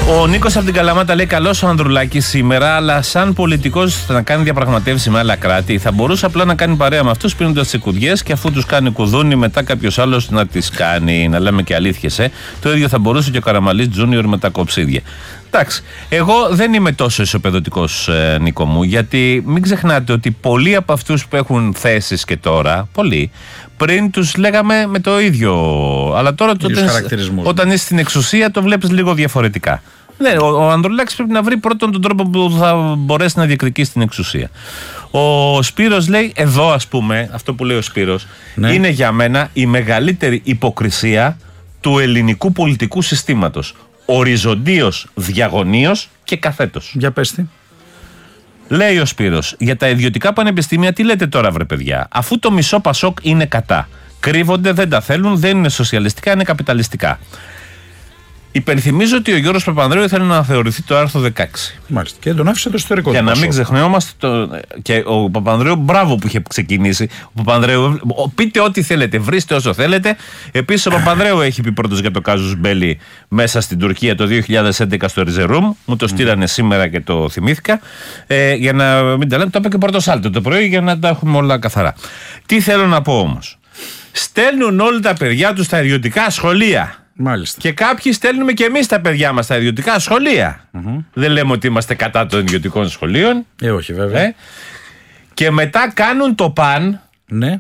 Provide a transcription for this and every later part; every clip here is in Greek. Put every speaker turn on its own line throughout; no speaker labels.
Ο Νίκος από την Καλαμάτα λέει: καλώς ο Ανδρουλάκης σήμερα, αλλά σαν πολιτικός να κάνει διαπραγματεύσεις με άλλα κράτη, θα μπορούσε απλά να κάνει παρέα με αυτούς πίνοντας τσικουδιές και αφού τους κάνει κουδούνι, μετά κάποιος άλλος να τις κάνει. Να λέμε και αλήθειες, Το ίδιο θα μπορούσε και ο Καραμαλής Τζούνιορ με τα κοψίδια. Εντάξει, εγώ δεν είμαι τόσο ισοπεδωτικός, Νίκο μου, γιατί μην ξεχνάτε ότι πολλοί από αυτούς που έχουν θέσεις και τώρα, πολλοί, πριν τους λέγαμε με το ίδιο. Αλλά τώρα όταν είσαι στην εξουσία το βλέπεις λίγο διαφορετικά. Ναι, ο Ανδρουλάκης πρέπει να βρει πρώτον τον τρόπο που θα μπορέσει να διεκδικήσει την εξουσία. Ο Σπύρος λέει, εδώ ας πούμε, αυτό που λέει ο Σπύρος, είναι για μένα η μεγαλύτερη υποκρισία του ελληνικού πολιτικού συστήματος. Οριζοντίως, διαγωνίως και καθέτος.
Για πες τι.
Λέει ο Σπύρος, για τα ιδιωτικά πανεπιστήμια τι λέτε τώρα βρε παιδιά, αφού το μισό Πασόκ είναι κατά. Κρύβονται, δεν τα θέλουν, δεν είναι σοσιαλιστικά, είναι καπιταλιστικά. Υπενθυμίζω ότι ο Γιώργος Παπανδρέου ήθελε να θεωρηθεί το άρθρο 16.
Μάλιστα. Και τον άφησε το εσωτερικό.
Για να μην ξεχνιόμαστε. Και ο Παπανδρέου, μπράβο που είχε ξεκινήσει. Ο Παπανδρέου, πείτε ό,τι θέλετε, βρίστε όσο θέλετε. Επίσης, ο Παπανδρέου έχει πει πρώτος για το κάζους Μπέλι μέσα στην Τουρκία το 2011 στο Ριζερούμ. Μου το στείλανε σήμερα και το θυμήθηκα. Για να μην τα λέμε, το είπε και πρώτο σάλτο το πρωί για να τα έχουμε όλα καθαρά. Τι θέλω να πω όμως. Στέλνουν όλα τα παιδιά τους στα ιδιωτικά σχολεία.
Μάλιστα.
Και κάποιοι στέλνουμε και εμείς τα παιδιά μας στα ιδιωτικά σχολεία. Δεν λέμε ότι είμαστε κατά των ιδιωτικών σχολείων.
Όχι, βέβαια.
Και μετά κάνουν το παν.
Ναι.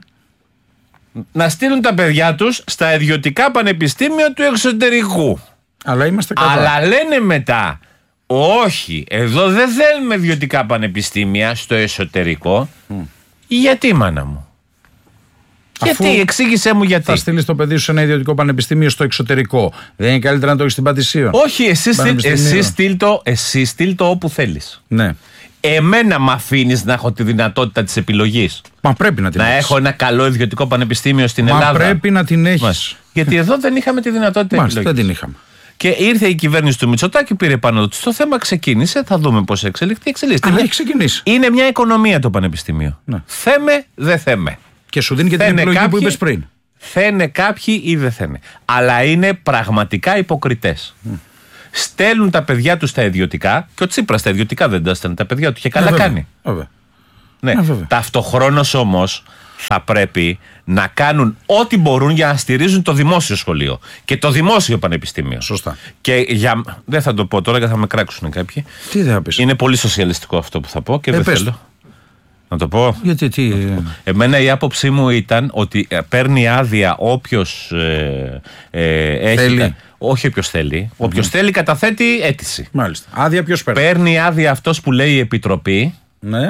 Να στείλουν τα παιδιά τους στα ιδιωτικά πανεπιστήμια του εξωτερικού.
Αλλά είμαστε κατά.
Αλλά λένε μετά, όχι, εδώ δεν θέλουμε ιδιωτικά πανεπιστήμια στο εσωτερικό. Γιατί, μάνα μου? Γιατί, εξήγησέ μου γιατί.
Θα στείλεις το παιδί σου σε ένα ιδιωτικό πανεπιστήμιο στο εξωτερικό. Δεν είναι καλύτερα να το έχεις στην Πατησίων?
Όχι, εσύ στείλ το όπου θέλεις.
Ναι.
Εμένα μ' αφήνεις να έχω τη δυνατότητα της επιλογής?
Μα πρέπει να την έχεις.
Να έχω ένα καλό ιδιωτικό πανεπιστήμιο στην Ελλάδα?
Μα πρέπει να την έχεις.
Γιατί εδώ δεν είχαμε τη δυνατότητα επιλογής.
Δεν την είχαμε.
Και ήρθε η κυβέρνηση του Μητσοτάκη, πήρε πάνω του. Το θέμα ξεκίνησε, θα δούμε πώς εξελιχθεί.
Αλλά έχει ξεκινήσει.
Είναι μια οικονομία το πανεπιστήμιο.
Ναι.
Θέμε, δεν θέμε.
Και σου δίνει και την επιλογή που είπες πριν.
Θένε κάποιοι ή δεν θένε. Αλλά είναι πραγματικά υποκριτές. Στέλνουν τα παιδιά τους στα ιδιωτικά, και ο Τσίπρας στα ιδιωτικά δεν τα στέλνει τα παιδιά του. Και καλά κάνει. Ναι. Ταυτοχρόνως όμως θα πρέπει να κάνουν ό,τι μπορούν για να στηρίζουν το δημόσιο σχολείο και το δημόσιο πανεπιστήμιο.
Σωστά.
Και δεν θα το πω τώρα γιατί θα με κράξουν κάποιοι.
Τι θα πεις?
Είναι πολύ σοσιαλιστικό αυτό που θα πω και δεν θέλω. Να το πω.
Γιατί τι?
Εμένα η άποψή μου ήταν ότι παίρνει άδεια όποιος έχει. Όχι όποιος θέλει. Όποιος θέλει καταθέτει αίτηση.
Μάλιστα. Άδεια ποιος παίρνει?
Παίρνει άδεια αυτός που λέει η Επιτροπή.
Ναι.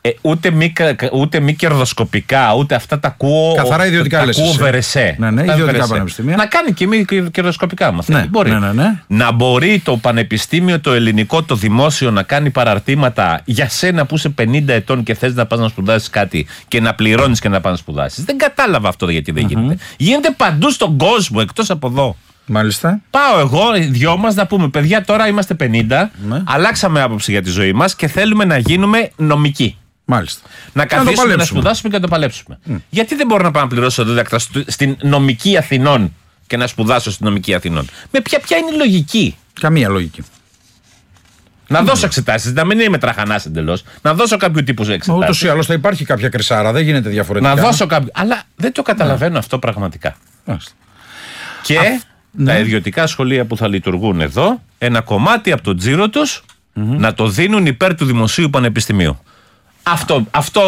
Ούτε μη κερδοσκοπικά, ούτε αυτά τα ακούω.
Καθαρά ιδιωτικά λες.
Ακούω βερεσέ.
Ναι, ιδιωτικά πανεπιστήμια.
Να κάνει και μη κερδοσκοπικά μα.
Ναι,
μπορεί.
Ναι.
Να μπορεί το πανεπιστήμιο, το ελληνικό, το δημόσιο να κάνει παραρτήματα για σένα που είσαι 50 ετών και θες να πας να σπουδάσεις κάτι και να πληρώνεις και να πας να σπουδάσεις. Δεν κατάλαβα αυτό γιατί δεν γίνεται. Γίνεται παντού στον κόσμο εκτός από εδώ.
Μάλιστα.
Πάω εγώ, οι δυο μας να πούμε: παιδιά, τώρα είμαστε 50, αλλάξαμε άποψη για τη ζωή μας και θέλουμε να γίνουμε νομικοί.
Μάλιστα.
Να καθίσουμε να σπουδάσουμε και να το παλέψουμε. Γιατί δεν μπορώ να πάω να πληρώσω δίδακτρα στην νομική Αθηνών και να σπουδάσω στην νομική Αθηνών? Ποια είναι η λογική?
Καμία λογική.
Να δώσω εξετάσεις, να μην είμαι τραχανάς εντελώς. Να δώσω κάποιο τύπου εξετάσεις.
Ούτως ή άλλως θα υπάρχει κάποια κρυσάρα, δεν γίνεται διαφορετικά.
Να δώσω κάποιο. Αλλά δεν το καταλαβαίνω αυτό πραγματικά. Και τα ιδιωτικά σχολεία που θα λειτουργούν εδώ, ένα κομμάτι από το τζίρο τους να το δίνουν υπέρ του δημοσίου πανεπιστημίου. Αυτό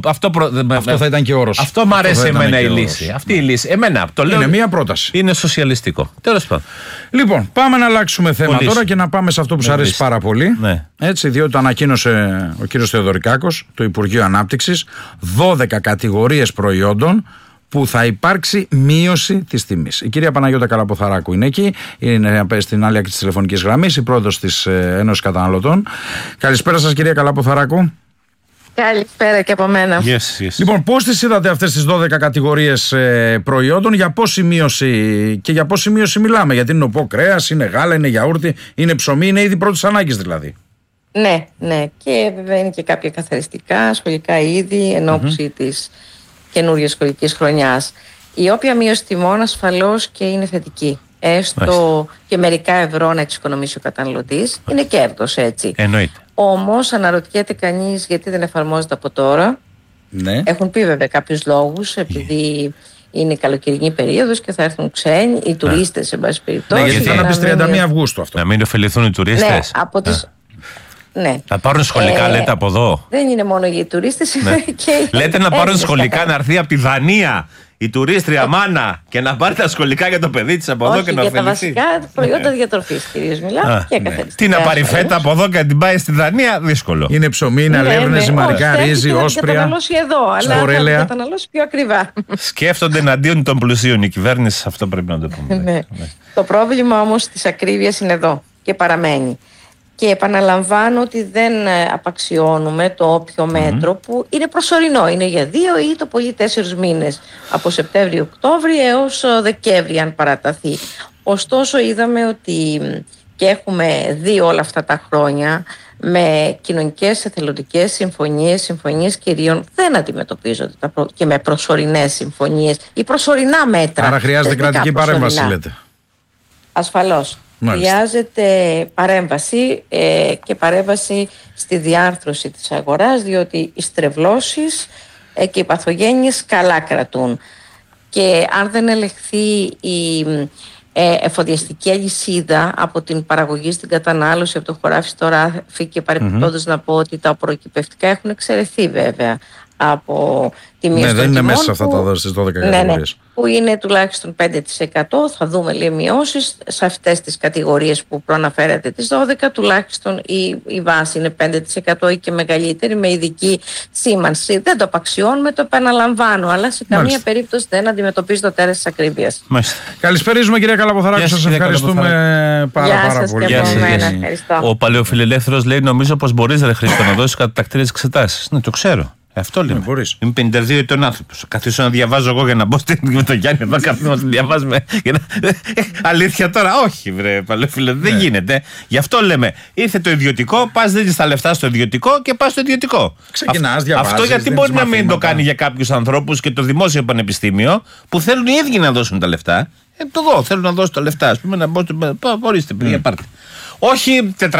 θα ήταν και όρος.
Αυτό μου αρέσει εμένα η λύση. Αυτή η λύση. Εμένα το λέω.
Είναι μία πρόταση.
Είναι σοσιαλιστικό. Τέλος πάντων.
Λοιπόν, πάμε να αλλάξουμε θέμα τώρα και να πάμε σε αυτό που σου αρέσει πάρα πολύ.
Ναι.
Έτσι, διότι το ανακοίνωσε ο κύριος Θεοδωρικάκος, το Υπουργείο Ανάπτυξης, 12 κατηγορίες προϊόντων που θα υπάρξει μείωση της τιμής. Η κυρία Παναγιώτα Καλαποθαράκου είναι εκεί, είναι στην άλλη άκρη της τηλεφωνικής γραμμής, η πρόεδρος της Ένωσης Καταναλωτών. Καλησπέρα σας, κυρία Καλαποθαράκου.
Καλησπέρα και από μένα.
Yes.
Λοιπόν, πώς τις είδατε αυτές τις 12 κατηγορίες προϊόντων, για πόση μείωση και για πόση μείωση μιλάμε? Γιατί είναι οπό κρέας, είναι γάλα, είναι γιαούρτι, είναι ψωμί, είναι είδη πρώτης ανάγκης δηλαδή.
Ναι. Και βέβαια είναι και κάποια καθαριστικά, σχολικά είδη, εν ώψη της καινούργιας σχολικής χρονιάς. Η όποια μείωση τιμών ασφαλώς και είναι θετική. έστω και μερικά ευρώ να εξοικονομήσει ο καταναλωτής, είναι κέρδος, έτσι.
Εννοείται.
Όμως αναρωτιέται κανείς γιατί δεν εφαρμόζεται από τώρα.
Ναι.
Έχουν πει βέβαια κάποιους λόγους, επειδή είναι η καλοκαιρινή περίοδος και θα έρθουν ξένοι, οι τουρίστες, εν πάση περιπτώσει.
Ναι, γιατί θα να πεις 31 Αυγούστου αυτό.
Να μην ωφεληθούν οι τουρίστες.
Ναι, από τις... Ναι.
Θα πάρουν σχολικά, λέτε, από εδώ.
Δεν είναι μόνο για οι τουρίστες.
Λέτε να πάρουν σχολικά, να έρθει από τη Δανία η τουρίστρια μάνα και να πάρει τα σχολικά για το παιδί της από εδώ και να ωφεληθεί.
Για τα βασικά προϊόντα διατροφής, κυρίως μιλάμε.
Τι να πάρει φέτα από εδώ και να την πάει στη Δανία, δύσκολο.
Είναι ψωμί, είναι αλεύρινες, ζυμαρικά, ρύζι, όσπρια.
Θα καταναλώσει εδώ, αλλά θα καταναλώσει πιο ακριβά.
Σκέφτονται εναντίον των πλουσίων οι κυβέρνηση, αυτό πρέπει να το πούμε.
Το πρόβλημα όμως της ακρίβειας είναι εδώ και παραμένει. Και επαναλαμβάνω ότι δεν απαξιώνουμε το όποιο μέτρο που είναι προσωρινό. Είναι για 2 ή το πολύ 4 μήνες. Από Σεπτέμβριο-Οκτώβριο έως Δεκέμβρη, αν παραταθεί. Ωστόσο, είδαμε ότι και έχουμε δει όλα αυτά τα χρόνια με κοινωνικές εθελοντικές συμφωνίες κυρίων δεν αντιμετωπίζονται και με προσωρινές συμφωνίες ή προσωρινά μέτρα.
Άρα χρειάζεται κρατική παρέμβαση, λέτε.
Ασφαλώς. Χρειάζεται παρέμβαση και παρέμβαση στη διάρθρωση της αγοράς, διότι οι στρεβλώσεις και οι παθογένειες καλά κρατούν. Και αν δεν ελεγχθεί η εφοδιαστική αλυσίδα από την παραγωγή στην κατανάλωση, από το χωράφι στο ράφι, και παρεμπιπτόντως να πω ότι τα προεκυπευτικά έχουν εξαιρεθεί βέβαια από τη μείωση των
δεν είναι
τιμών,
μέσα αυτά τα στις 12 κατηγορίες.
Που είναι τουλάχιστον 5%. Θα δούμε λίγο μειώσεις σε αυτές τις κατηγορίες που προαναφέρατε, τις 12, τουλάχιστον η βάση είναι 5% ή και μεγαλύτερη, με ειδική σήμανση. Δεν το απαξιώνουμε, το επαναλαμβάνω, αλλά σε καμία περίπτωση δεν αντιμετωπίζει το τέρας της ακρίβειας.
Καλησπέριζουμε, κυρία Καλαποθαράκου, σας ευχαριστούμε πάρα πολύ.
Ο παλαιοφιλελεύθερος λέει: νομίζω πως μπορείς, ρε Χρήστο, να δώσεις κατατακτήρες εξετάσεις. Ναι, το ξέρω. Αυτό λέμε. Είμαι 52 ετών άνθρωπος. Καθίσω να διαβάζω εγώ για να μπω με τον Γιάννη εδώ, καθόμαστε να διαβάζουμε. Αλήθεια τώρα, όχι, βρε παλαιοφίλε, δεν γίνεται. Γι' αυτό λέμε: ήρθε το ιδιωτικό, πας δίνεις τα λεφτά στο ιδιωτικό και πας στο ιδιωτικό.
Ξεκινάς, διαβάζεις.
Αυτό γιατί μπορεί να μην το κάνει για κάποιους ανθρώπους και το δημόσιο πανεπιστήμιο που θέλουν οι ίδιοι να δώσουν τα λεφτά. Εγώ θέλω να δώσω τα λεφτά, ας πούμε, να μπω. Ορίστε, παιδιά, πάρτε. Όχι 400,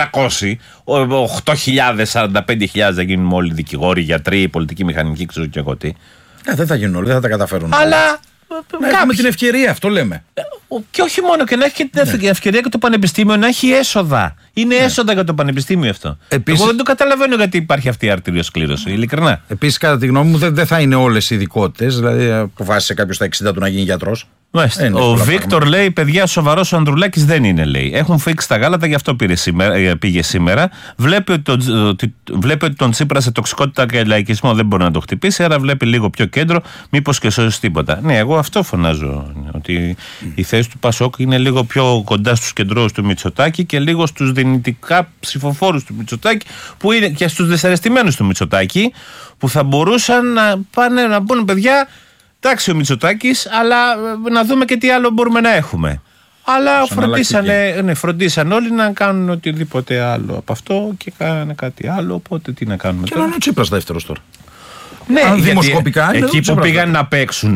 8.000, 45.000 θα γίνουν όλοι δικηγόροι, γιατροί, πολιτικοί, μηχανικοί, ξέρω και εγώ τι.
Δεν θα γίνουν όλοι, δεν θα τα καταφέρουν.
Αλλά.
Να έχουμε την ευκαιρία, αυτό λέμε.
Και όχι μόνο, και να έχει και την ευκαιρία και το πανεπιστήμιο να έχει έσοδα. Είναι έσοδα για το πανεπιστήμιο αυτό. Επίσης, εγώ δεν το καταλαβαίνω γιατί υπάρχει αυτή η αρτηριοσκλήρωση, ειλικρινά.
Επίσης, κατά τη γνώμη μου, δεν θα είναι όλες οι ειδικότητες. Δηλαδή, αποφάσισε κάποιος στα 60 του να γίνει γιατρός.
Ο Βίκτορ λέει: παιδιά, σοβαρός ο Ανδρουλάκης δεν είναι, λέει. Έχουν φίξει τα γάλατα, γι' αυτό πήγε σήμερα. Βλέπει ότι τον Τσίπρα σε τοξικότητα και λαϊκισμό δεν μπορεί να το χτυπήσει, άρα βλέπει λίγο πιο κέντρο, μήπως και σώσει τίποτα. Ναι, εγώ αυτό φωνάζω. Ότι η θέση του Πασόκ είναι λίγο πιο κοντά στους κεντρώους του Μητσοτάκη και λίγο στους δυνητικά ψηφοφόρους του Μητσοτάκη, που είναι και στους δυσαρεστημένους του Μητσοτάκη, που θα μπορούσαν να πάνε να πούνε: παιδιά, εντάξει ο Μητσοτάκης, αλλά να δούμε και τι άλλο μπορούμε να έχουμε. Αλλά φροντίσαν όλοι να κάνουν οτιδήποτε άλλο από αυτό και κάνανε κάτι άλλο. Οπότε τι να κάνουμε
τώρα. Και να είναι ο Τσίπρας δεύτερος τώρα.
Ναι,
δημοσκοπικά είναι
εκεί που πήγαν να παίξουν,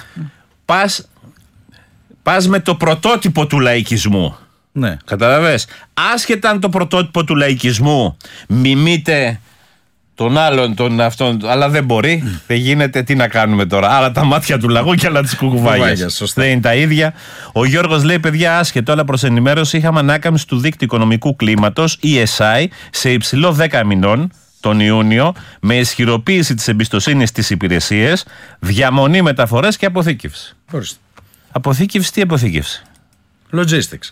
πας με το πρωτότυπο του λαϊκισμού.
Ναι.
Καταλαβες. Άσχετα αν το πρωτότυπο του λαϊκισμού μιμείται τον άλλον, τον αυτόν, αλλά δεν μπορεί, δεν γίνεται, τι να κάνουμε τώρα. Άλλα τα μάτια του λαγού και άλλα τις κουκουβάγιες. Δεν είναι τα ίδια. Ο Γιώργος λέει: παιδιά, άσχετο, αλλά προς ενημέρωση, είχαμε ανάκαμψη του δίκτυου οικονομικού κλίματος, ESI, σε υψηλό 10 μηνών τον Ιούνιο, με ισχυροποίηση της εμπιστοσύνης στις υπηρεσίες, διαμονή, μεταφορές και αποθήκευση.
Ορίστε.
Αποθήκευση, τι αποθήκευση?
Logistics.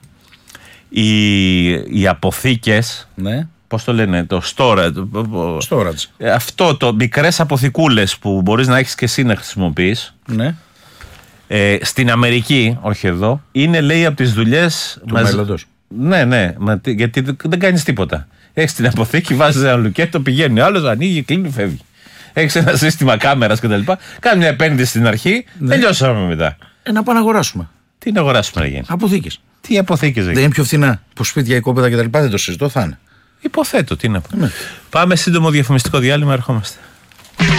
Οι αποθήκες.
Ναι.
Πώς το λένε, το
storage.
Αυτό το μικρές αποθηκούλες που μπορείς να έχεις και εσύ να χρησιμοποιείς.
Ναι.
Στην Αμερική, όχι εδώ, είναι, λέει, από τις δουλειές
του μέλλοντος.
Ναι, γιατί δεν κάνεις τίποτα. Έχεις την αποθήκη, βάζεις ένα λουκέτο, πηγαίνει ο άλλος, ανοίγει, κλείνει, φεύγει. Έχεις ένα σύστημα κάμερας κτλ. Κάνει μια επένδυση στην αρχή, τελειώσαμε μετά.
Να πάμε να αγοράσουμε.
Τι να αγοράσουμε να γίνει?
Αποθήκες.
Τι αποθήκες?
Δεν είναι πιο φθηνά? Που σπίτια, οικόπεδα κτλ. Δεν το συζητώ, θα είναι.
Υποθέτω, τι να πω. Πάμε σύντομο διαφημιστικό διάλειμμα, ερχόμαστε.